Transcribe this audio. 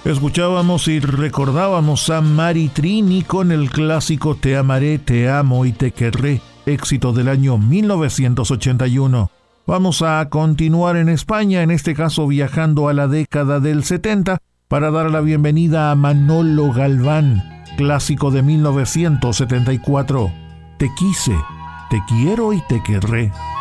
Escuchábamos y recordábamos a Mari Trini con el clásico Te amaré, te amo y te querré, éxito del año 1981. Vamos a continuar en España, en este caso viajando a la década del 70, para dar la bienvenida a Manolo Galván, clásico de 1974. Te quise, te quiero y te querré.